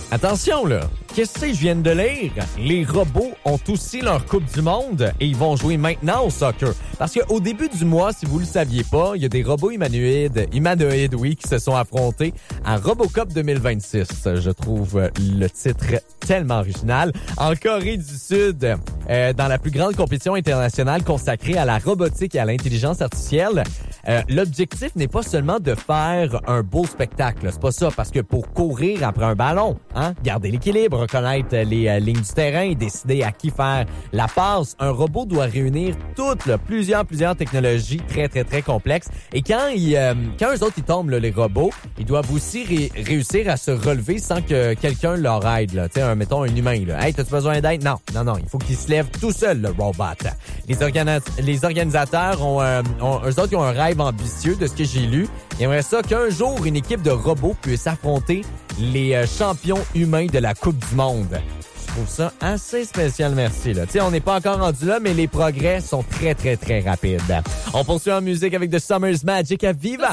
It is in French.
Attention, là. Qu'est-ce que je viens de lire? Les robots ont aussi leur Coupe du Monde et ils vont jouer maintenant au soccer. Parce qu'au début du mois, si vous le saviez pas, il y a des robots humanoïdes, oui, qui se sont affrontés à RoboCup 2026. Je trouve le titre tellement original. En Corée du Sud, dans la plus grande compétition internationale consacrée à la robotique et à l'intelligence artificielle, l'objectif n'est pas seulement de faire un beau spectacle. C'est pas ça, parce que pour courir après un ballon, garder l'équilibre, reconnaître les lignes du terrain et décider à qui faire la passe, un robot doit réunir toutes plusieurs technologies très complexes. Et quand eux autres ils tombent, les robots, ils doivent aussi réussir à se relever sans que quelqu'un leur aide. Là. Mettons un humain. Là. Hey, t'as-tu besoin d'aide? Non. Il faut qu'il se lève tout seul, le robot. Les organisateurs eux autres, ils ont un rêve ambitieux de ce que j'ai lu. Ils aimeraient ça qu'un jour, une équipe de robots puisse affronter les champions humains de la Coupe du Monde. Je trouve ça assez spécial, merci. Là. On n'est pas encore rendu là, mais les progrès sont très rapides. On poursuit en musique avec The Summer's Magic à Viva!